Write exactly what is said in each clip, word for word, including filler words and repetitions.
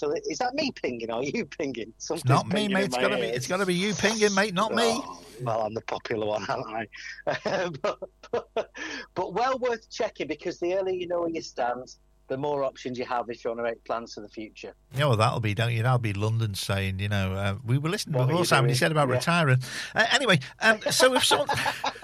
Phil, is that me pinging or are you pinging? Something's it's not me, mate. It's got to be. It's got to be you pinging, mate, not oh, me. Well, I'm the popular one, aren't I? but, but, but well worth checking, because the earlier you know where you stand, the more options you have if you want to make plans for the future. Yeah, well, that'll be, don't you? That'll be London saying, you know, uh, we were listening what before, Sam, you said about yeah. retiring. Uh, anyway, um, so if someone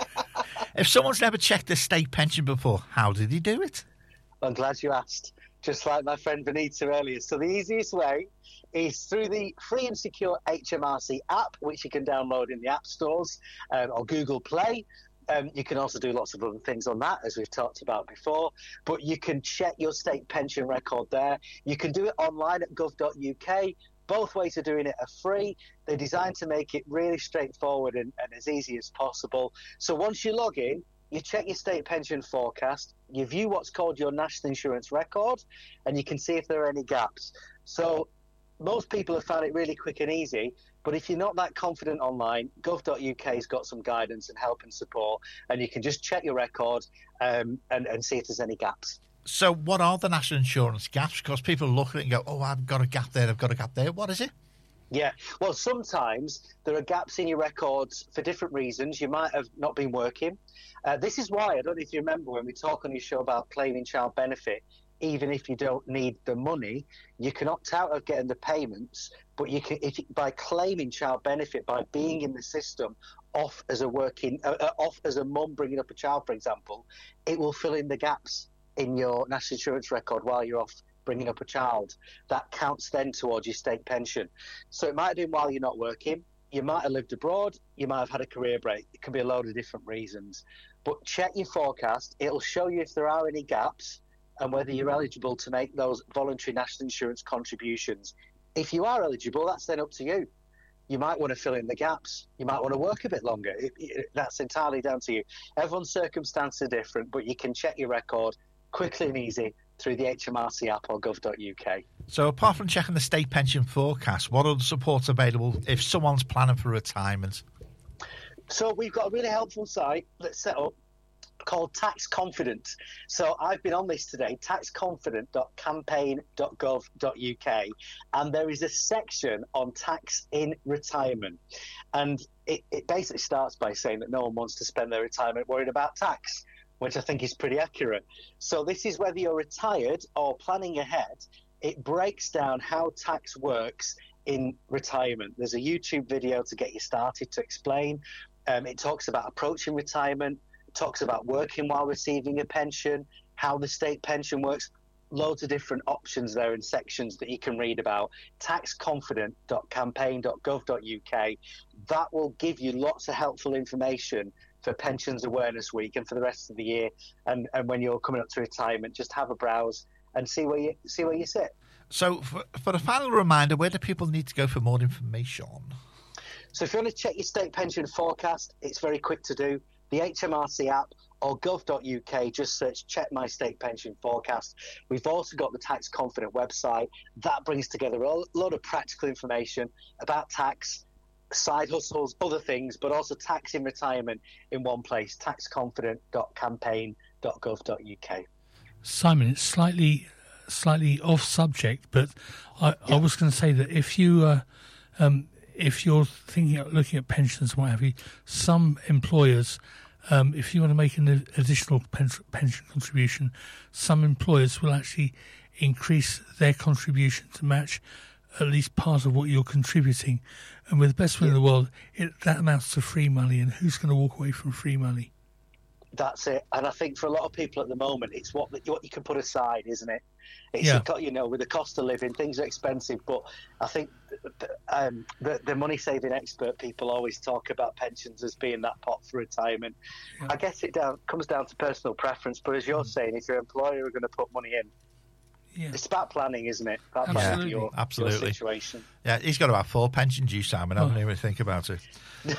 if someone's never checked their state pension before, how did he do it? I'm glad you asked. Just like my friend Benita earlier. So the easiest way is through the free and secure H M R C app, which you can download in the app stores um, or Google Play. Um, you can also do lots of other things on that, as we've talked about before. But you can check your state pension record there. You can do it online at gov dot U K. Both ways of doing it are free. They're designed to make it really straightforward and, and as easy as possible. So once you log in, you check your state pension forecast, you view what's called your national insurance record, and you can see if there are any gaps. So most people have found it really quick and easy, but if you're not that confident online, gov dot U K's got some guidance and help and support, and you can just check your record um, and, and see if there's any gaps. So what are the national insurance gaps? Because people look at it and go, oh, I've got a gap there, I've got a gap there. What is it? Yeah, well, sometimes there are gaps in your records for different reasons. You might have not been working. Uh, this is why, I don't know if you remember when we talk on your show about claiming child benefit, even if you don't need the money, you can opt out of getting the payments, but you can, if you, by claiming child benefit, by being in the system, off as a working, uh, uh, off as a mum bringing up a child, for example, it will fill in the gaps in your national insurance record while you're off bringing up a child. That counts then towards your state pension. So it might have been while you're not working. You might have lived abroad. You might have had a career break. It can be a load of different reasons. But check your forecast. It'll show you if there are any gaps and whether you're eligible to make those voluntary national insurance contributions. If you are eligible, that's then up to you. You might want to fill in the gaps. You might want to work a bit longer. It, it, that's entirely down to you. Everyone's circumstances are different, but you can check your record quickly and easy through the H M R C app or gov dot U K. So apart from checking the state pension forecast, what other support's available if someone's planning for retirement? So we've got a really helpful site that's set up called Tax Confident. So I've been on this today, tax confident dot campaign dot gov dot U K, and there is a section on tax in retirement. And it, it basically starts by saying that no one wants to spend their retirement worried about tax, which I think is pretty accurate. So this is whether you're retired or planning ahead. It breaks down how tax works in retirement. There's a YouTube video to get you started to explain. Um, it talks about approaching retirement, talks about working while receiving a pension, how the state pension works, loads of different options there and sections that you can read about. tax confident dot campaign dot gov dot U K. That will give you lots of helpful information for Pensions Awareness Week and for the rest of the year. And, and when you're coming up to retirement, just have a browse and see where you see where you sit. So for, for a final reminder, where do people need to go for more information? So if you want to check your state pension forecast, it's very quick to do. The H M R C app or gov dot U K, just search Check My State Pension Forecast. We've also got the Tax Confident website. That brings together a lot of practical information about tax, side hustles, other things, but also tax in retirement in one place, tax confident dot campaign dot gov dot U K. Simon, it's slightly slightly off subject, but I, yeah. I was going to say that if you uh, um, if you're thinking of looking at pensions and what have you, some employers, um, if you want to make an additional pen- pension contribution, some employers will actually increase their contribution to match at least part of what you're contributing. And with the best will in the world, it, that amounts to free money. And who's going to walk away from free money? That's it. And I think for a lot of people at the moment, it's what what you can put aside, isn't it? It's, yeah. You know, with the cost of living, things are expensive. But I think um, the, the money-saving expert people always talk about pensions as being that pot for retirement. Yeah. I guess it down, comes down to personal preference. But as you're mm. saying, if your employer are going to put money in, yeah. it's about planning, isn't it? About Absolutely. planning your, Absolutely. your situation. Yeah, he's got about four pensions, you, Simon. I haven't Oh. even think about it.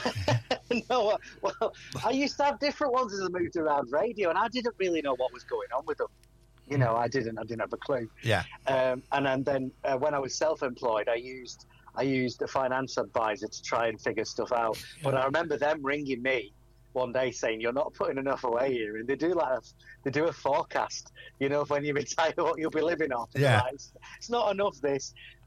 No, well, I used to have different ones as I moved around radio, and I didn't really know what was going on with them. You know, I didn't. I didn't have a clue. Yeah. Um, and, and then uh, when I was self-employed, I used I used a finance advisor to try and figure stuff out. Yeah. But I remember them ringing me one day saying, "You're not putting enough away here," and they do like a, they do a forecast. You know, when you retire, what you'll be living off. Yeah. Like, it's, it's not enough. This.